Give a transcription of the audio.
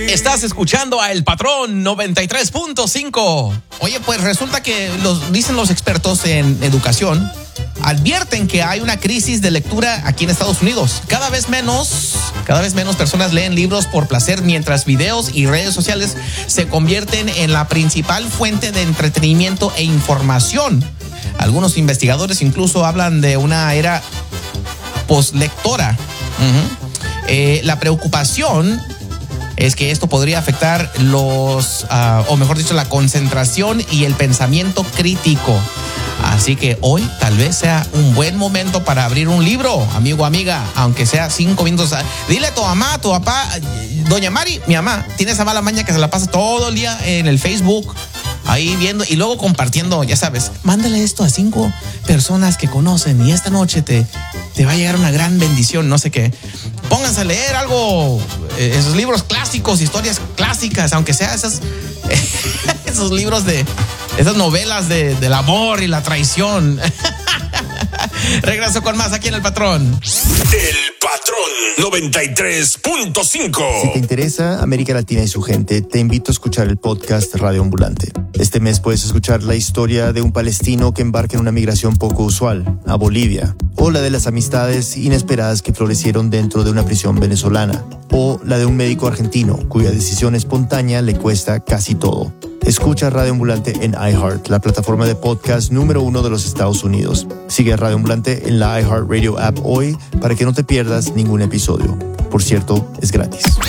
Estás escuchando a El Patrón 93.5. Oye, pues resulta que dicen los expertos en educación, advierten que hay una crisis de lectura aquí en Estados Unidos. Cada vez menos personas leen libros por placer, mientras videos y redes sociales se convierten en la principal fuente de entretenimiento e información. Algunos investigadores incluso hablan de una era postlectora. La preocupación es que esto podría afectar la concentración y el pensamiento crítico. Así que hoy tal vez sea un buen momento para abrir un libro, amigo o amiga, aunque sea 5 minutos. Dile a tu mamá, a tu papá, doña Mari, mi mamá, tiene esa mala maña que se la pasa todo el día en el Facebook, ahí viendo y luego compartiendo, ya sabes. Mándale esto a 5 personas que conocen y esta noche te va a llegar una gran bendición, no sé qué. Pónganse a leer algo, esos libros clásicos, historias clásicas, aunque sea esos libros de esas novelas del amor y la traición. Regreso con más aquí en El Patrón. El Patrón 93.5. Si te interesa América Latina y su gente, te invito a escuchar el podcast Radio Ambulante. Este mes puedes escuchar la historia de un palestino que embarca en una migración poco usual a Bolivia, o la de las amistades inesperadas que florecieron dentro de una prisión venezolana, o la de un médico argentino cuya decisión espontánea le cuesta casi todo. Escucha Radio Ambulante en iHeart, la plataforma de podcast número 1 de los Estados Unidos. Sigue a Radio Ambulante en la iHeart Radio app hoy para que no te pierdas ningún episodio. Por cierto, es gratis.